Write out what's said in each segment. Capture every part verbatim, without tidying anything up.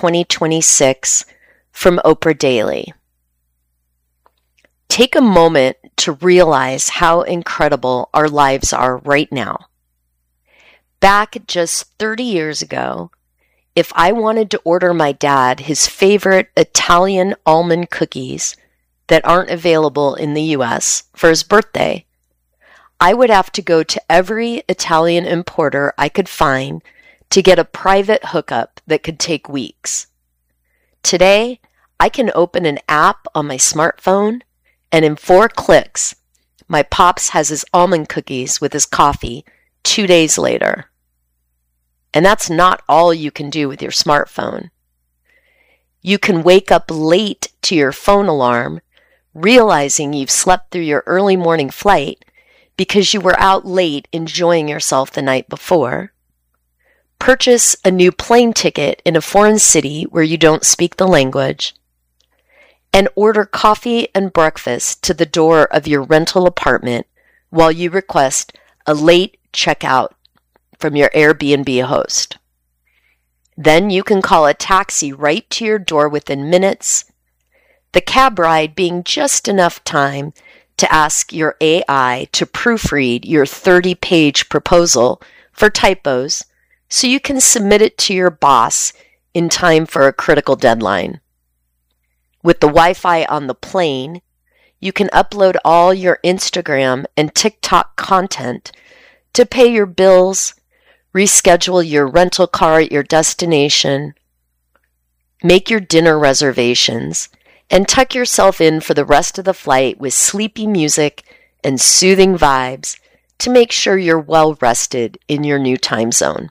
twenty twenty-six from Oprah Daily. Take a moment to realize how incredible our lives are right now. Back just thirty years ago, if I wanted to order my dad his favorite Italian almond cookies that aren't available in the U S for his birthday, I would have to go to every Italian importer I could find to get a private hookup that could take weeks. Today, I can open an app on my smartphone, and in four clicks, my pops has his almond cookies with his coffee two days later. And that's not all you can do with your smartphone. You can wake up late to your phone alarm, realizing you've slept through your early morning flight because you were out late enjoying yourself the night before. Purchase a new plane ticket in a foreign city where you don't speak the language, and order coffee and breakfast to the door of your rental apartment while you request a late checkout from your Airbnb host. Then you can call a taxi right to your door within minutes, the cab ride being just enough time to ask your A I to proofread your thirty-page proposal for typos so you can submit it to your boss in time for a critical deadline. With the Wi-Fi on the plane, you can upload all your Instagram and TikTok content to pay your bills, reschedule your rental car at your destination, make your dinner reservations, and tuck yourself in for the rest of the flight with sleepy music and soothing vibes to make sure you're well rested in your new time zone.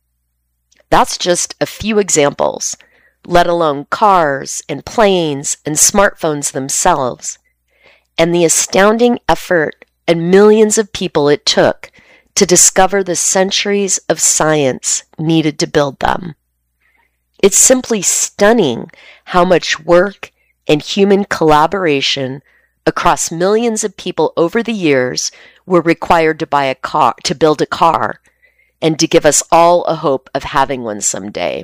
That's just a few examples, let alone cars and planes and smartphones themselves, and the astounding effort and millions of people it took to discover the centuries of science needed to build them. It's simply stunning how much work and human collaboration across millions of people over the years were required to buy a car, to build a car, and to give us all a hope of having one someday.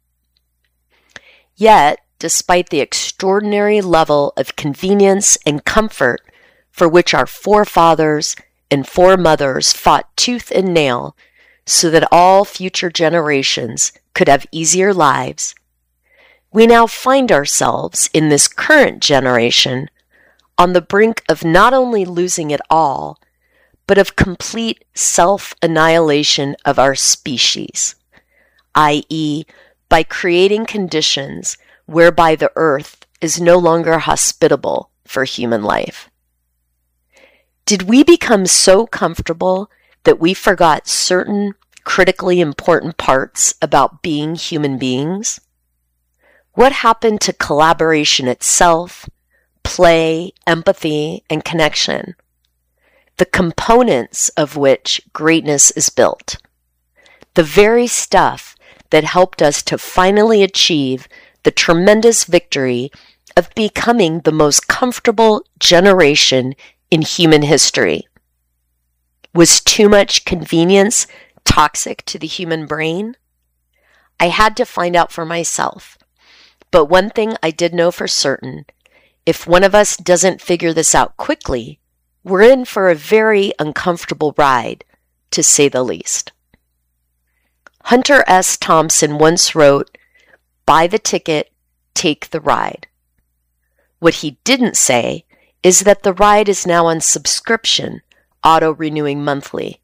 Yet, despite the extraordinary level of convenience and comfort for which our forefathers and foremothers fought tooth and nail so that all future generations could have easier lives, we now find ourselves in this current generation on the brink of not only losing it all, but of complete self-annihilation of our species, that is, by creating conditions whereby the earth is no longer hospitable for human life. Did we become so comfortable that we forgot certain critically important parts about being human beings? What happened to collaboration itself, play, empathy, and connection? The components of which greatness is built. The very stuff that helped us to finally achieve the tremendous victory of becoming the most comfortable generation in human history. Was too much convenience toxic to the human brain? I had to find out for myself. But one thing I did know for certain, if one of us doesn't figure this out quickly, we're in for a very uncomfortable ride, to say the least. Hunter S. Thompson once wrote, "Buy the ticket, take the ride." What he didn't say is that the ride is now on subscription, auto-renewing monthly.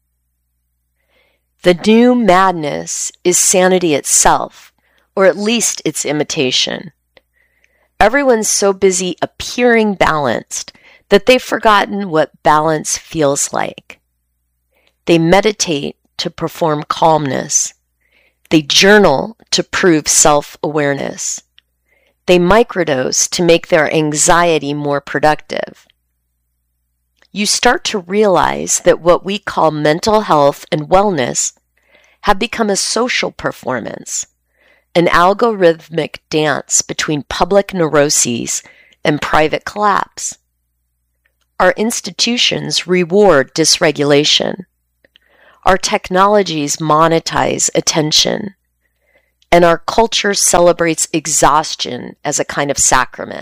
The new madness is sanity itself, or at least its imitation. Everyone's so busy appearing balanced that they've forgotten what balance feels like. They meditate to perform calmness. They journal to prove self-awareness. They microdose to make their anxiety more productive. You start to realize that what we call mental health and wellness have become a social performance, an algorithmic dance between public neuroses and private collapse. Our institutions reward dysregulation. Our technologies monetize attention. and our culture celebrates exhaustion as a kind of sacrament.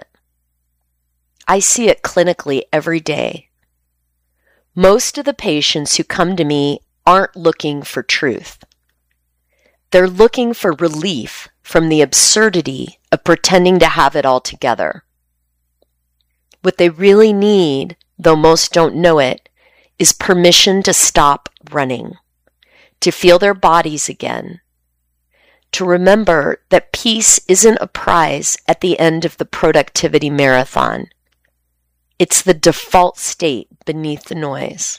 I see it clinically every day. Most of the patients who come to me aren't looking for truth. They're looking for relief from the absurdity of pretending to have it all together. What they really need, though most don't know it, is permission to stop running, to feel their bodies again, to remember that peace isn't a prize at the end of the productivity marathon. It's the default state beneath the noise.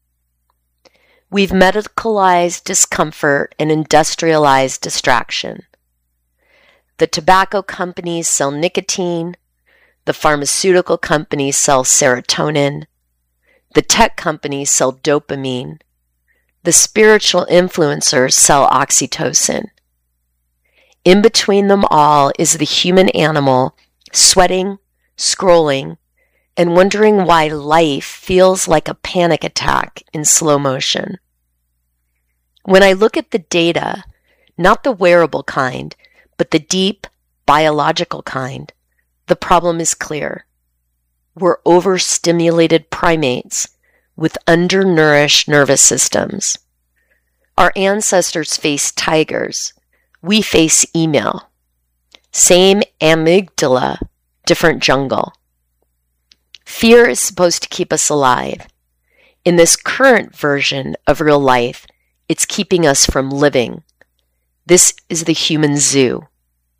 We've medicalized discomfort and industrialized distraction. The tobacco companies sell nicotine. The pharmaceutical companies sell serotonin. The tech companies sell dopamine. The spiritual influencers sell oxytocin. In between them all is the human animal sweating, scrolling, and wondering why life feels like a panic attack in slow motion. When I look at the data, not the wearable kind, but the deep, biological kind, the problem is clear. We're overstimulated primates with undernourished nervous systems. Our ancestors faced tigers. We face email. Same amygdala, different jungle. Fear is supposed to keep us alive. In this current version of real life, it's keeping us from living. This is the human zoo.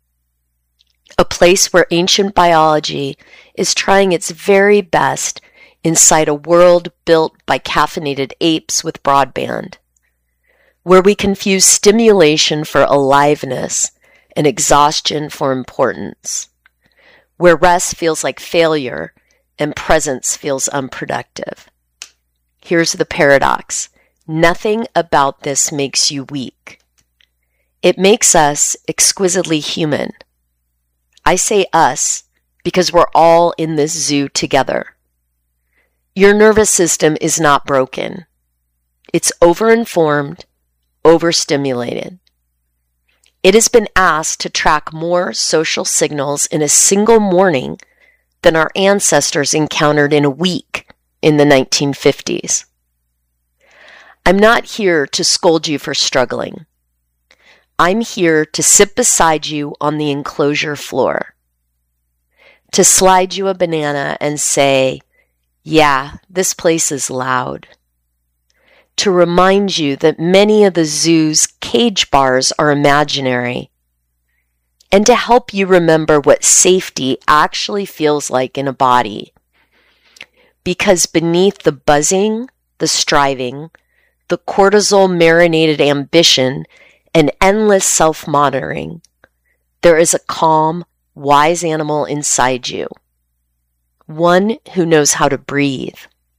A place where ancient biology is trying its very best inside a world built by caffeinated apes with broadband, where we confuse stimulation for aliveness and exhaustion for importance, where rest feels like failure and presence feels unproductive. Here's the paradox. Nothing about this makes you weak. It makes us exquisitely human. I say us because we're all in this zoo together. Your nervous system is not broken. It's overinformed, overstimulated. It has been asked to track more social signals in a single morning than our ancestors encountered in a week in the nineteen fifties. I'm not here to scold you for struggling. I'm here to sit beside you on the enclosure floor, to slide you a banana and say, yeah, this place is loud, to remind you that many of the zoo's cage bars are imaginary, and to help you remember what safety actually feels like in a body. Because beneath the buzzing, the striving, the cortisol-marinated ambition, and endless self-monitoring, there is a calm, wise animal inside you. One who knows how to breathe.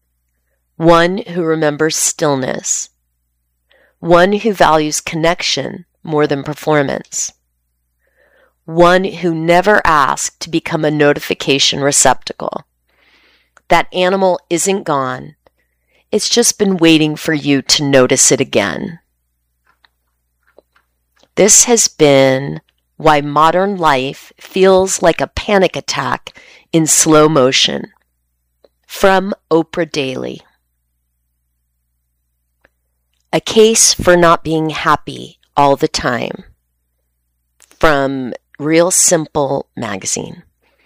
One who remembers stillness. One who values connection more than performance. One who never asked to become a notification receptacle. That animal isn't gone. It's just been waiting for you to notice it again. This has been why modern life feels like a panic attack in slow motion. From Oprah Daily. A case for not being happy all the time. From Real Simple magazine.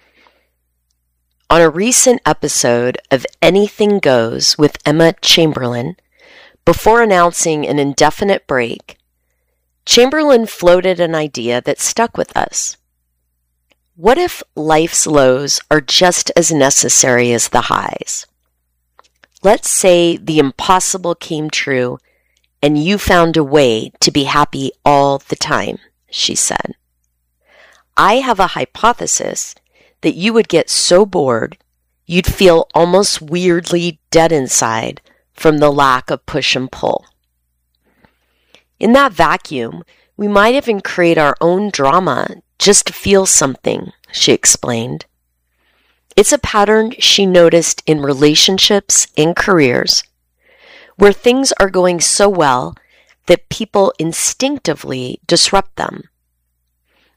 On a recent episode of Anything Goes with Emma Chamberlain, before announcing an indefinite break, Chamberlain floated an idea that stuck with us. What if life's lows are just as necessary as the highs? Let's say the impossible came true and you found a way to be happy all the time, she said. I have a hypothesis that you would get so bored you'd feel almost weirdly dead inside from the lack of push and pull. In that vacuum, we might even create our own drama just to feel something, she explained. It's a pattern she noticed in relationships and careers, where things are going so well that people instinctively disrupt them,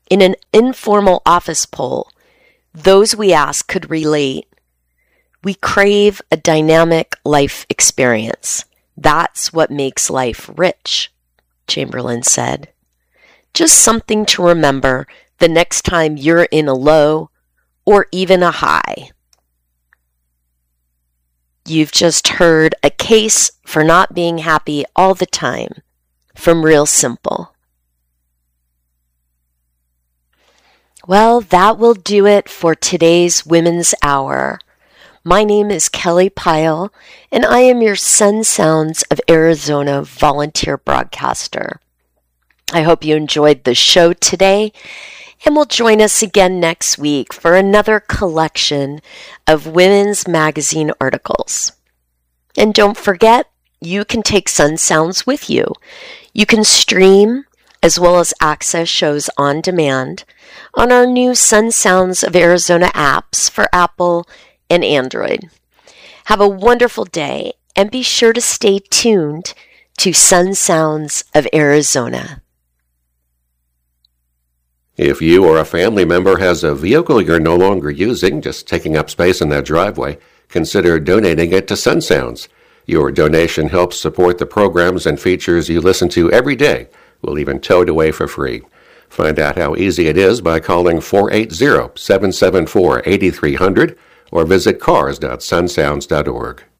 In an informal office poll, those we asked could relate. We crave a dynamic life experience. That's what makes life rich, Chamberlain said. Just something to remember the next time you're in a low or even a high. You've just heard a case for not being happy all the time from Real Simple. Well, that will do it for today's Women's Hour. My name is Kelly Pyle, and I am your Sun Sounds of Arizona volunteer broadcaster. I hope you enjoyed the show today, and will join us again next week for another collection of women's magazine articles. And don't forget, you can take Sun Sounds with you. You can stream as well as access shows on demand on our new Sun Sounds of Arizona apps for Apple and Android. Have a wonderful day, and be sure to stay tuned to Sun Sounds of Arizona. If you or a family member has a vehicle you're no longer using, just taking up space in that driveway, consider donating it to Sun Sounds. Your donation helps support the programs and features you listen to every day. We'll even tow it away for free. Find out how easy it is by calling four eight zero, seven seven four, eight three zero zero or visit cars dot sun sounds dot org.